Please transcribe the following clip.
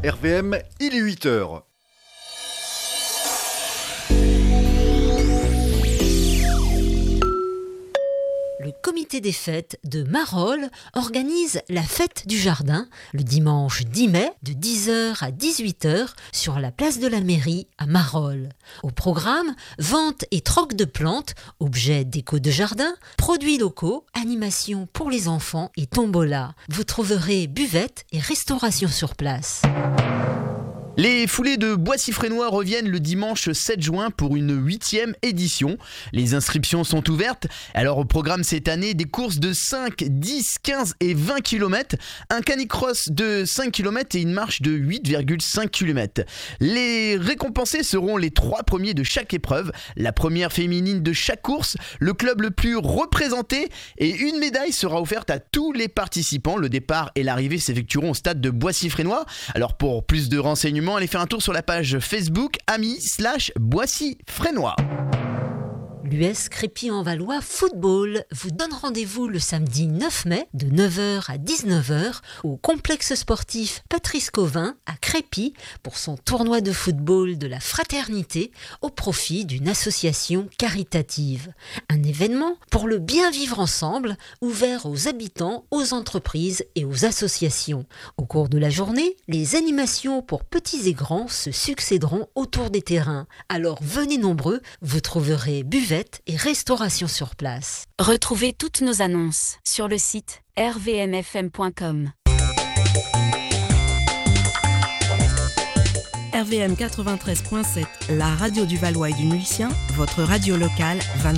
RVM, il est 8h. Le comité des fêtes de Marolles organise la fête du jardin le dimanche 10 mai de 10h à 18h sur la place de la mairie à Marolles. Au programme, vente et troc de plantes, objets déco de jardin, produits locaux, animations pour les enfants et tombola. Vous trouverez buvette et restauration sur place. Les foulées de Boissy-Fresnois reviennent le dimanche 7 juin pour une 8e édition. Les inscriptions sont ouvertes. Alors au programme cette année, des courses de 5, 10, 15 et 20 km, un canicross de 5 km et une marche de 8,5 km. Les récompensés seront les 3 premiers de chaque épreuve, la première féminine de chaque course, le club le plus représenté et une médaille sera offerte à tous les participants. Le départ et l'arrivée s'effectueront au stade de Boissy-Fresnois. Alors pour plus de renseignements, allez faire un tour sur la page Facebook amis/Boissy-Fresnois. L'US Crépy-en-Valois Football vous donne rendez-vous le samedi 9 mai de 9h à 19h au complexe sportif Patrice Cauvin à Crépy pour son tournoi de football de la fraternité au profit d'une association caritative. Un événement pour le bien vivre ensemble, ouvert aux habitants, aux entreprises et aux associations. Au cours de la journée, les animations pour petits et grands se succéderont autour des terrains. Alors venez nombreux, vous trouverez buvette et restauration sur place. Retrouvez toutes nos annonces sur le site rvmfm.com. RVM 93.7, la radio du Valois et du Mulsien, votre radio locale 24.